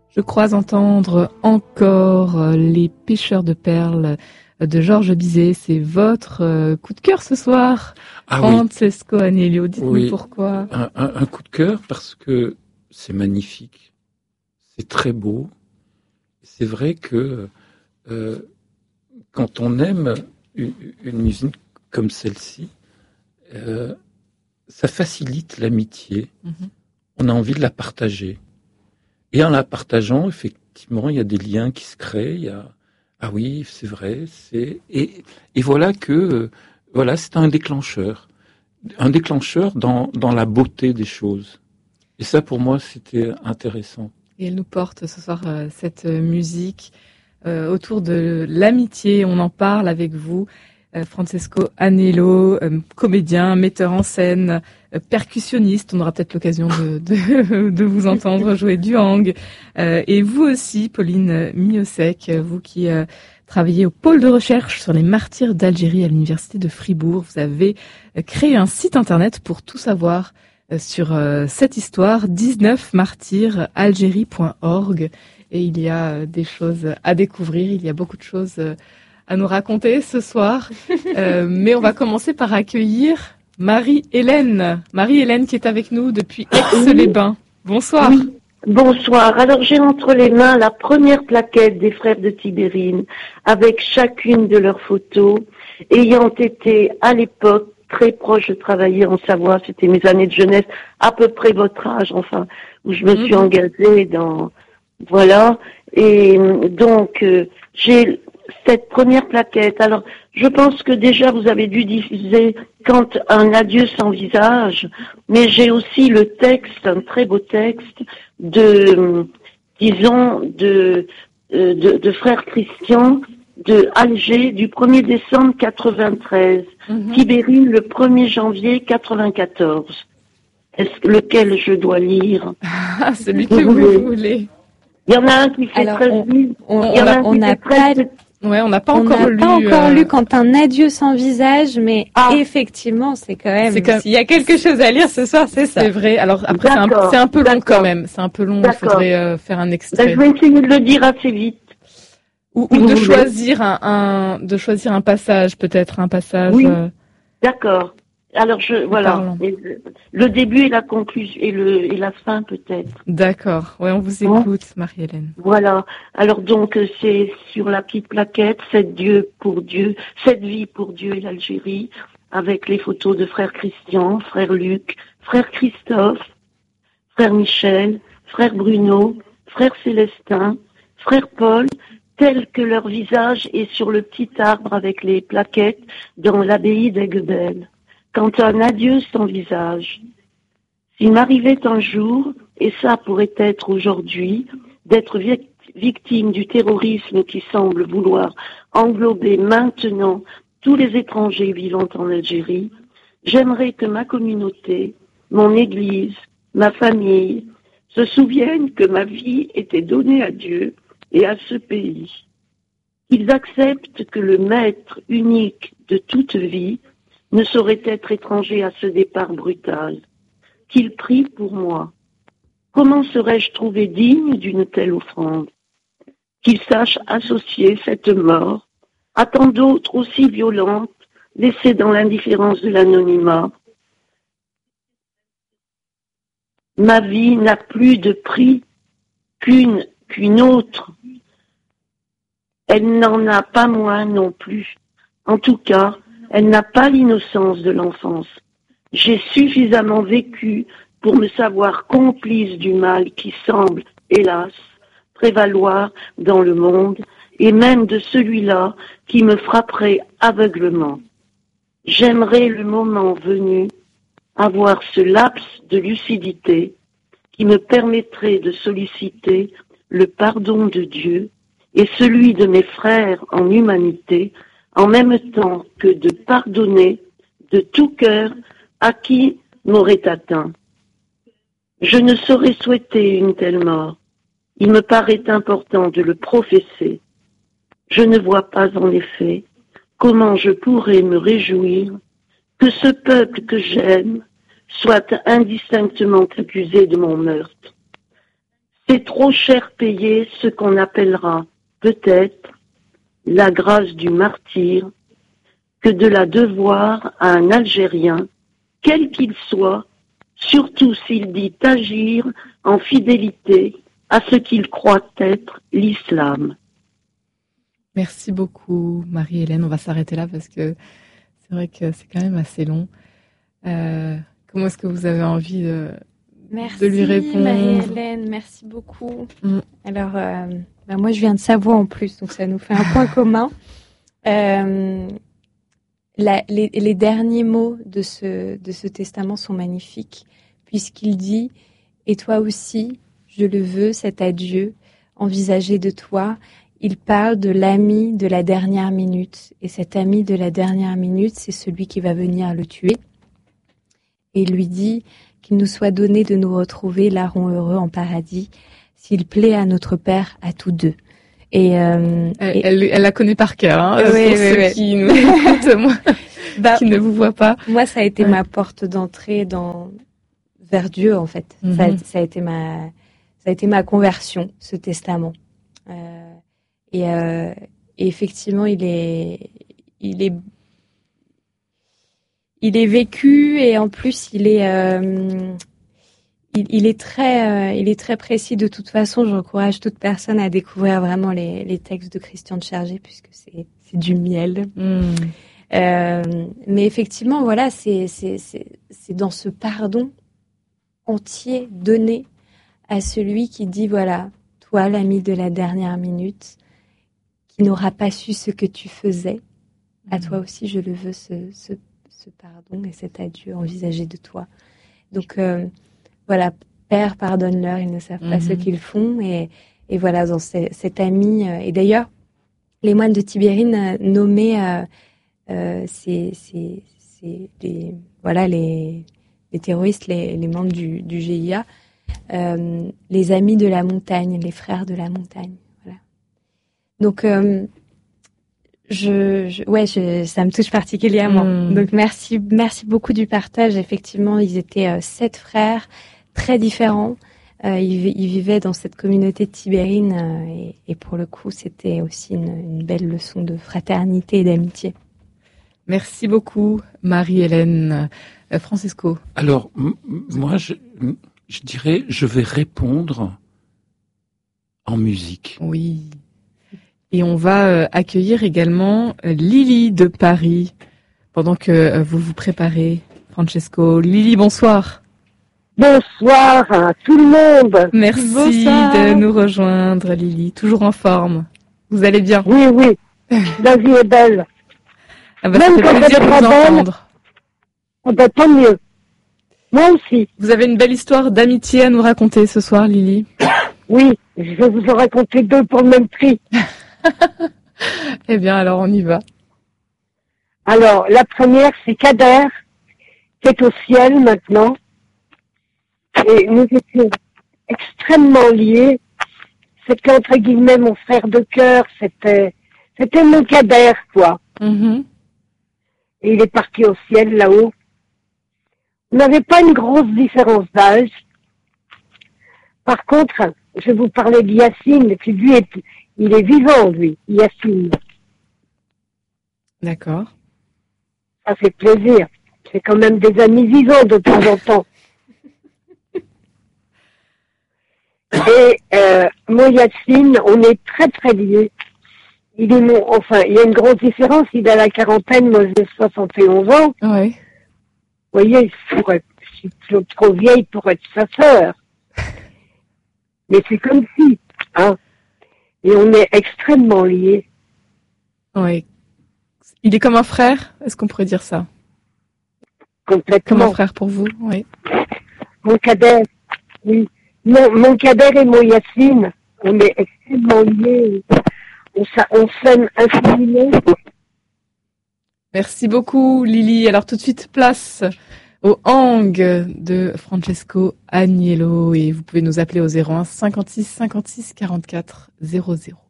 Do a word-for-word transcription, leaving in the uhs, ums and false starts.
Je crois entendre encore les pêcheurs de perles de Georges Bizet. C'est votre coup de cœur ce soir, ah, Francesco oui. Agnello. Dites-nous oui. pourquoi. Un, un, un coup de cœur parce que c'est magnifique, c'est très beau. C'est vrai que euh, quand on aime une, une musique comme celle-ci, euh, ça facilite l'amitié. Mm-hmm. On a envie de la partager. Et en la partageant, effectivement, il y a des liens qui se créent. Il y a ah oui, c'est vrai. C'est et, et voilà que euh, voilà, c'est un déclencheur, un déclencheur dans dans la beauté des choses. Et ça, pour moi, c'était intéressant. Et elle nous porte ce soir euh, cette musique euh, autour de l'amitié. On en parle avec vous. Francesco Agnello, euh, comédien, metteur en scène, euh, percussionniste. On aura peut-être l'occasion de, de, de vous entendre jouer du hang. Euh, et vous aussi, Pauline Miosek, vous qui euh, travaillez au pôle de recherche sur les martyrs d'Algérie à l'université de Fribourg. Vous avez créé un site internet pour tout savoir euh, sur euh, cette histoire, dix-neuf martyrs algérie point org. Et il y a euh, des choses à découvrir, il y a beaucoup de choses euh, à nous raconter ce soir. Euh, mais on va commencer par accueillir Marie-Hélène. Marie-Hélène qui est avec nous depuis Aix-les-Bains. Bonsoir. Oui. Bonsoir. Alors j'ai entre les mains la première plaquette des frères de Tibérine avec chacune de leurs photos ayant été à l'époque très proche de travailler en Savoie. C'était mes années de jeunesse, à peu près votre âge, enfin, où je me suis engagée dans... Voilà. Et donc, euh, j'ai... cette première plaquette. Alors, je pense que déjà vous avez dû diffuser quand un adieu sans visage, mais j'ai aussi le texte, un très beau texte de, disons, de, de, de frère Christian de Alger du premier décembre quatre-vingt-treize, mm-hmm. Tibérine le premier janvier quatre-vingt-quatorze. Est-ce lequel je dois lire? Ah, celui que vous, vous voulez. Il y en a un qui fait Alors, treize mille. On, on, on, on n'a pas... Ouais, on n'a pas on encore lu. On n'a pas encore euh... lu quand un adieu sans visage, mais ah. effectivement, c'est quand même. C'est comme... S'il y a quelque chose à lire ce soir, c'est ça. C'est vrai. Alors après, c'est un, c'est un peu long quand même. C'est un peu long. Il faudrait euh, faire un extrait. Ben, je vais essayer de le dire assez vite. Ou, ou de choisir un, un, de choisir un passage, peut-être un passage. Oui. Euh... D'accord. Alors je voilà. Le, le début et la conclusion et le et la fin peut-être. D'accord. Ouais, on vous écoute, bon. Marie-Hélène. Voilà. Alors donc c'est sur la petite plaquette, cette Dieu pour Dieu, cette vie pour Dieu et l'Algérie, avec les photos de frère Christian, frère Luc, frère Christophe, frère Michel, frère Bruno, frère Célestin, frère Paul, tel que leur visage est sur le petit arbre avec les plaquettes dans l'abbaye d'Aiguebelle. Quand un adieu sans visage. S'il m'arrivait un jour, et ça pourrait être aujourd'hui, d'être victime du terrorisme qui semble vouloir englober maintenant tous les étrangers vivant en Algérie, j'aimerais que ma communauté, mon église, ma famille, se souviennent que ma vie était donnée à Dieu et à ce pays. Qu'ils acceptent que le maître unique de toute vie ne saurait être étranger à ce départ brutal. Qu'il prie pour moi. Comment serais-je trouvé digne d'une telle offrande? Qu'il sache associer cette mort à tant d'autres aussi violentes, laissées dans l'indifférence de l'anonymat. Ma vie n'a plus de prix qu'une, qu'une autre. Elle n'en a pas moins non plus. En tout cas, elle n'a pas l'innocence de l'enfance. J'ai suffisamment vécu pour me savoir complice du mal qui semble, hélas, prévaloir dans le monde, et même de celui-là qui me frapperait aveuglement. J'aimerais le moment venu avoir ce laps de lucidité qui me permettrait de solliciter le pardon de Dieu et celui de mes frères en humanité, en même temps que de pardonner de tout cœur à qui m'aurait atteint. Je ne saurais souhaiter une telle mort. Il me paraît important de le professer. Je ne vois pas en effet comment je pourrais me réjouir que ce peuple que j'aime soit indistinctement accusé de mon meurtre. c'est trop cher payé ce qu'on appellera peut-être la grâce du martyr que de la devoir à un Algérien, quel qu'il soit, surtout s'il dit agir en fidélité à ce qu'il croit être l'islam. Merci beaucoup, Marie-Hélène. On va s'arrêter là parce que c'est vrai que c'est quand même assez long. Euh, comment est-ce que vous avez envie de, merci, de lui répondre? Marie-Hélène, merci beaucoup. Mm. Alors, euh, bah moi, je viens de Savoie en plus, donc ça nous fait un point commun. Euh, la, les, les derniers mots de ce, de ce testament sont magnifiques, puisqu'il dit « Et toi aussi, je le veux, cet adieu, envisagé de toi ». Il parle de l'ami de la dernière minute. Et cet ami de la dernière minute, c'est celui qui va venir le tuer. Et il lui dit qu'il nous soit donné de nous retrouver larrons heureux en paradis, s'il plaît à notre Père, à tous deux. Et, euh, elle, et... elle, elle la connaît par cœur, hein, oui, pour oui, ceux oui. qui nous écoutent, moi, bah, qui ne vous voient pas. Moi, ça a été ouais. ma porte d'entrée dans vers Dieu, en fait. Mm-hmm. Ça, a, ça a été ma, ça a été ma conversion, ce testament. Euh, Et, euh, et effectivement, il est, il est, il est vécu et en plus, il est, euh, il, il est très, euh, il est très précis. De toute façon, j'encourage toute personne à découvrir vraiment les, les textes de Christian de Chergé puisque c'est, c'est du miel. Mm. Euh, mais effectivement, voilà, c'est, c'est, c'est, c'est dans ce pardon entier donné à celui qui dit voilà, toi, l'ami de la dernière minute, qui n'aura pas su ce que tu faisais, à toi aussi je le veux, ce, ce, ce pardon et cet adieu envisagé de toi. Donc euh, voilà, Père, pardonne-leur, ils ne savent pas mm-hmm. ce qu'ils font. Et, et voilà, dans ce, cet ami, euh, et d'ailleurs, les moines de Tibérine euh, nommaient euh, euh, ces, ces, ces, les, voilà, les, les terroristes, les, les membres du, du G I A, euh, les amis de la montagne, les frères de la montagne. Donc, euh, je, je, ouais, je, ça me touche particulièrement. Mmh. Donc, merci, merci beaucoup du partage. Effectivement, ils étaient euh, sept frères, très différents. Euh, ils, ils vivaient dans cette communauté de Tibérine euh, et, et pour le coup, c'était aussi une, une belle leçon de fraternité et d'amitié. Merci beaucoup, Marie-Hélène. Euh, Francesco. Alors, m- moi, je, je dirais, je vais répondre en musique. Oui. Et on va euh, accueillir également euh, Lily de Paris, pendant que euh, vous vous préparez, Francesco. Lily, bonsoir. Bonsoir à tout le monde. Merci bonsoir. De nous rejoindre, Lily. Toujours en forme. Vous allez bien? Oui, oui. La vie est belle. Ah bah, Même ça fait plaisir de vous entendre. Ah bah, tant mieux. Moi aussi. Vous avez une belle histoire d'amitié à nous raconter ce soir, Lily? Oui, je vais vous en raconter deux pour le même prix. Eh bien, alors on y va. Alors, la première, c'est Kader, qui est au ciel maintenant. Et nous étions extrêmement liés. C'était entre guillemets mon frère de cœur. C'était, c'était mon Kader, quoi. Mm-hmm. Et il est parti au ciel là-haut. On n'avait pas une grosse différence d'âge. Par contre, je vais vous parler de Yacine, qui lui est, il est vivant, lui, Yacine. D'accord. Ça fait plaisir. C'est quand même des amis vivants de temps en temps. Et euh, moi, Yacine, on est très très liés. Il est mon, enfin, il y a une grosse différence. Il a la quarantaine, moi j'ai soixante et onze ans. Oui. Vous voyez, je suis trop vieille pour être sa sœur. Mais c'est comme si, hein. Et on est extrêmement liés. Oui. Il est comme un frère, est-ce qu'on pourrait dire ça? Complètement. Comme un frère pour vous, oui. Mon Kader, oui. Mon, mon Kader et mon Yacine, on est extrêmement liés. On, on s'aime infiniment. Merci beaucoup, Lily. Alors tout de suite, place au hang de Francesco Agnello et vous pouvez nous appeler au zéro un cinquante-six cinquante-six quarante-quatre zéro zéro.